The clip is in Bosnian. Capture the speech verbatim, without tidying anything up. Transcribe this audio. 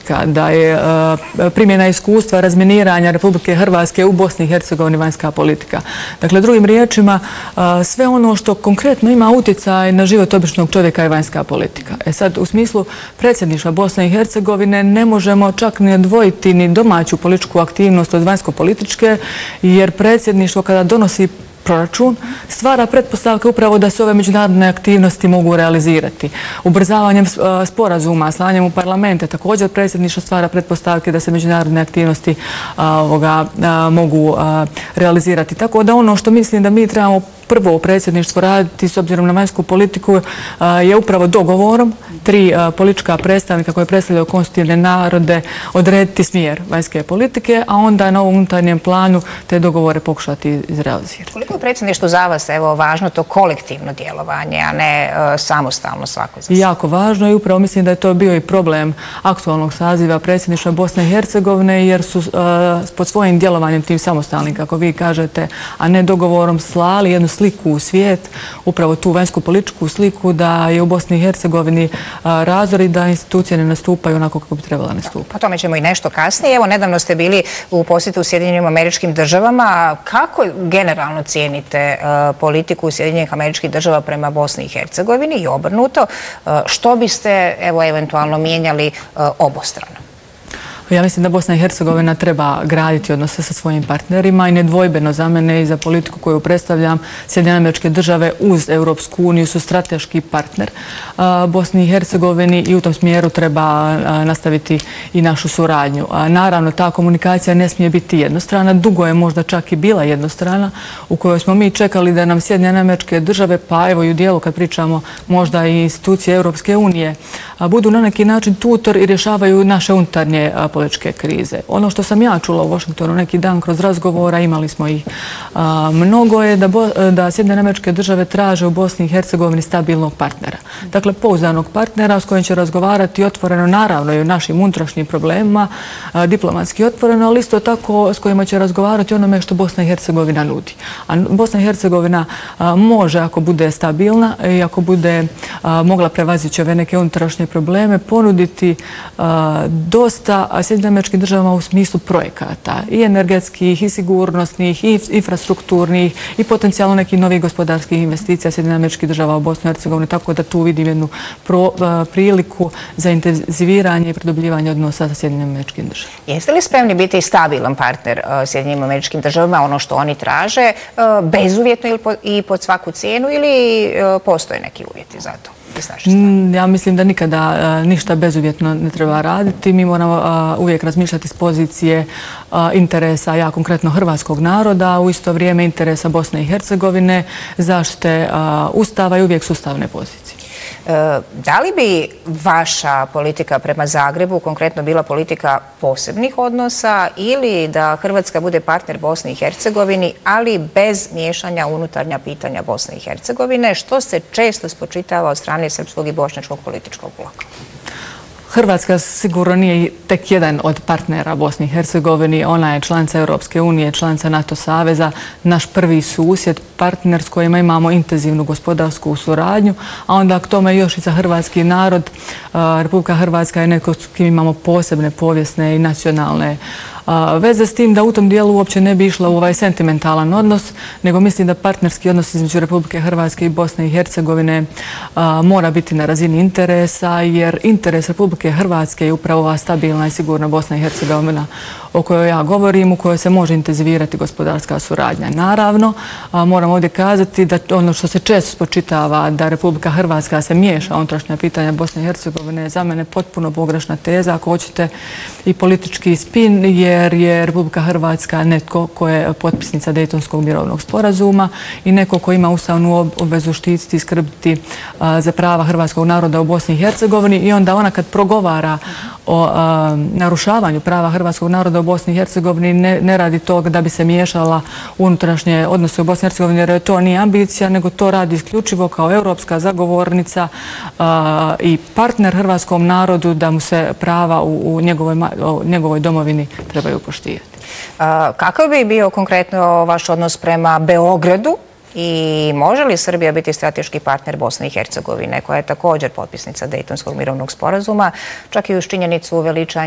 politika, da je primjena iskustva razminiranja Republike Hrvatske u Bosni i Hercegovini vanjska politika. Dakle, drugim riječima, sve ono što konkretno ima utjecaj na život običnog čovjeka je vanjska politika. E sad, u smislu predsjedništva Bosne i Hercegovine ne možemo čak ni odvojiti ni domaću političku aktivnost od vanjsko-političke, jer predsjedništvo kada donosi proračun stvara pretpostavke upravo da se ove međunarodne aktivnosti mogu realizirati. Ubrzavanjem sporazuma, slanjem u parlamente, također predsjedništvo stvara pretpostavke da se međunarodne aktivnosti mogu realizirati. Tako da ono što mislim da mi trebamo prvo u predsjedništvu raditi s obzirom na vanjsku politiku je upravo dogovorom tri politička predstavnika koje predstavljaju konstitutivne narode odrediti smjer vanjske politike, a onda na ovom unutarnjem planu te dogovore pokušati izrealizirati. Koliko je predsjedništvo za vas evo, važno to kolektivno djelovanje, a ne uh, samostalno svako za sebe? Jako važno i upravo mislim da je to bio i problem aktualnog saziva predsjedništva Bosne i Hercegovine, jer su uh, pod svojim djelovanjem tim samostalnim, kako vi kažete, a ne dogovorom slali jednu sliku u svijet, upravo tu vanjsku političku sliku da je u Bosni i Hercegovini razdor i da institucije ne nastupaju onako kako bi trebala nastupati. O tome ćemo i nešto kasnije. Evo, nedavno ste bili u posjetu u Sjedinjenim Američkim Državama. Kako generalno cijenite politiku Sjedinjenih Američkih Država prema Bosni i Hercegovini i obrnuto? Što biste evo eventualno mijenjali obostrano? Ja mislim da Bosna i Hercegovina treba graditi odnose sa svojim partnerima i nedvojbeno za mene i za politiku koju predstavljam, Sjedinjene Američke Države uz Europsku uniju su strateški partner Bosni i Hercegovini i u tom smjeru treba nastaviti i našu suradnju. Naravno, ta komunikacija ne smije biti jednostrana, dugo je možda čak i bila jednostrana u kojoj smo mi čekali da nam Sjedinjene Američke Države, pa evo i u dijelu kad pričamo možda i institucije Europske unije, budu na neki način tutor i rješavaju naše unutarnje političke krize. Ono što sam ja čula u Washingtonu neki dan kroz razgovora, imali smo ih mnogo, je da Sjedinjene Američke Države traže u Bosni i Hercegovini stabilnog partnera. Dakle, pouzdanog partnera s kojim će razgovarati otvoreno, naravno i o našim unutrašnjim problemima, diplomatski otvoreno, ali isto tako s kojima će razgovarati onome što Bosna i Hercegovina nudi. A Bosna i Hercegovina može, ako bude stabilna i ako bude mogla prevazići ove neke unutrašnje probleme, ponuditi dosta Sjedinjenim Američkim Državama u smislu projekata i energetskih, i sigurnosnih, i infrastrukturnih, i potencijalno nekih novih gospodarskih investicija Sjedinjenih Američkih Država u Bosni i Hercegovini, tako da tu vidim jednu priliku za intenziviranje i produbljivanje odnosa sa Sjedinjenim Američkim Državama. Jeste li spremni biti stabilan partner Sjedinjenim Američkim Državama, ono što oni traže, bezuvjetno i pod svaku cijenu, ili postoje neki uvjeti za to? Ja mislim da nikada ništa bezuvjetno ne treba raditi. Mi moramo uvijek razmišljati s pozicije interesa, ja konkretno hrvatskog naroda, u isto vrijeme interesa Bosne i Hercegovine, zaštite ustava i uvijek sustavne pozicije. Da li bi vaša politika prema Zagrebu konkretno bila politika posebnih odnosa ili da Hrvatska bude partner Bosni i Hercegovini, ali bez miješanja unutarnja pitanja Bosne i Hercegovine, što se često spočitava od strane srpskog i bošnjačkog političkog bloka? Hrvatska sigurno nije tek jedan od partnera Bosni i Hercegovini. Ona je članica Europske unije, članica NATO saveza, naš prvi susjed, partner s kojima imamo intenzivnu gospodarsku suradnju, a onda k tome još i za hrvatski narod. Republika Hrvatska je neko s kim imamo posebne povijesne i nacionalne veze, s tim da u tom dijelu uopće ne bi išla u ovaj sentimentalan odnos, nego mislim da partnerski odnos između Republike Hrvatske i Bosne i Hercegovine mora biti na razini interesa, jer interes Republike Hrvatske je upravo ova stabilna i sigurna Bosna i Hercegovina o kojoj ja govorim, u kojoj se može intenzivirati gospodarska suradnja. Naravno, moram ovdje kazati da ono što se često spočitava da Republika Hrvatska se miješa u unutrašnja pitanja Bosne i Hercegovine je za mene potpuno pogrešna teza, ako hoćete i politički spin, jer je Republika Hrvatska netko ko je potpisnica Dejtonskog mirovnog sporazuma i neko ko ima ustavnu obvezu štititi i skrbiti za prava hrvatskog naroda u Bosni i Hercegovini, i onda ona kad progovara o narušavanju prava hrvatskog naroda u Bosni i Hercegovini ne radi tog da bi se miješala unutrašnje odnose u Bosni i Hercegovini, jer to nije ambicija, nego to radi isključivo kao europska zagovornica i partner hrvatskom narodu da mu se prava u njegovoj domovini trebaju poštivati. Kakav bi bio konkretno vaš odnos prema Beogradu i može li Srbija biti strateški partner Bosne i Hercegovine, koja je također potpisnica Dejtonskog mirovnog sporazuma, čak i uz činjenicu uveličanja